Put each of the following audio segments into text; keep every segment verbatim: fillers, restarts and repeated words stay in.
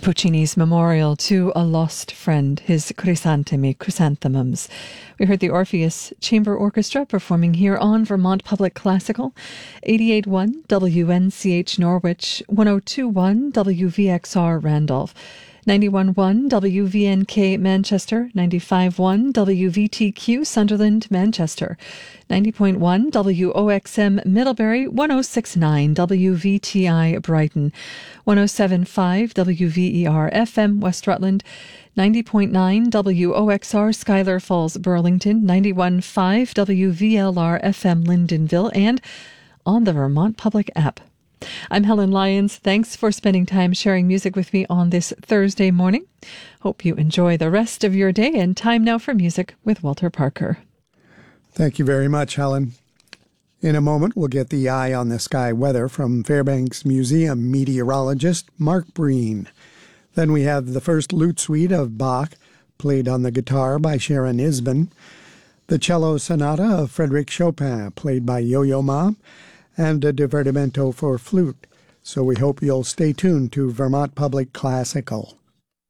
Puccini's memorial to a lost friend, his Crisantemi, Chrysanthemums. We heard the Orpheus Chamber Orchestra performing here on Vermont Public Classical, eighty-eight point one W N C H Norwich, one oh two point one W V X R Randolph, ninety-one point one W V N K Manchester, ninety-five point one W V T Q Sunderland, Manchester, ninety point one W O X M Middlebury, one oh six point nine W V T I Brighton, one oh seven point five W V E R F M West Rutland, ninety point nine W O X R Schuyler Falls, Burlington, ninety-one point five W V L R F M Lyndonville, and on the Vermont Public app. I'm Helen Lyons. Thanks for spending time sharing music with me on this Thursday morning. Hope you enjoy the rest of your day, and time now for music with Walter Parker. Thank you very much, Helen. In a moment, we'll get the eye on the sky weather from Fairbanks Museum meteorologist Mark Breen. Then we have the first lute suite of Bach, played on the guitar by Sharon Isbin, the cello sonata of Frédéric Chopin, played by Yo-Yo Ma, and a divertimento for flute. So we hope you'll stay tuned to Vermont Public Classical.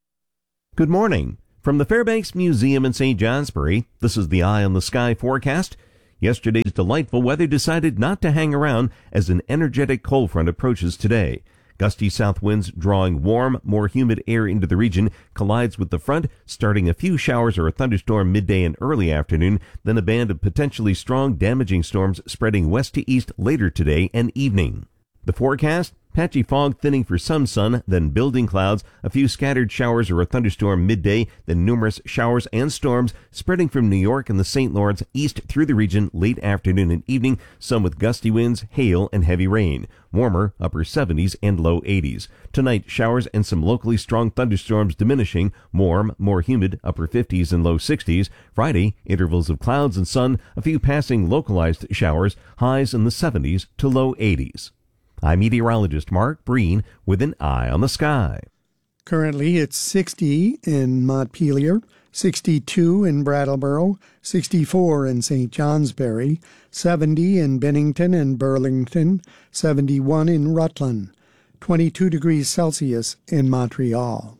Good morning. From the Fairbanks Museum in Saint Johnsbury, this is the Eye on the Sky forecast. Yesterday's delightful weather decided not to hang around as an energetic cold front approaches today. Gusty south winds drawing warm, more humid air into the region collides with the front, starting a few showers or a thunderstorm midday and early afternoon, then a band of potentially strong, damaging storms spreading west to east later today and evening. The forecast: patchy fog thinning for some sun, then building clouds, a few scattered showers or a thunderstorm midday, then numerous showers and storms spreading from New York and the Saint Lawrence east through the region late afternoon and evening, some with gusty winds, hail, and heavy rain. Warmer, upper seventies and low eighties. Tonight, showers and some locally strong thunderstorms diminishing, warm, more humid, upper fifties and low sixties. Friday, intervals of clouds and sun, a few passing localized showers, highs in the seventies to low eighties. I'm meteorologist Mark Breen with an Eye on the Sky. Currently, it's sixty in Montpelier, sixty-two in Brattleboro, sixty-four in Saint Johnsbury, seventy in Bennington and Burlington, seventy-one in Rutland, twenty-two degrees Celsius in Montreal.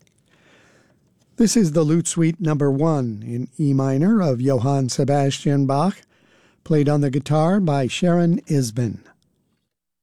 This is the Lute Suite number one in E minor of Johann Sebastian Bach, played on the guitar by Sharon Isbin.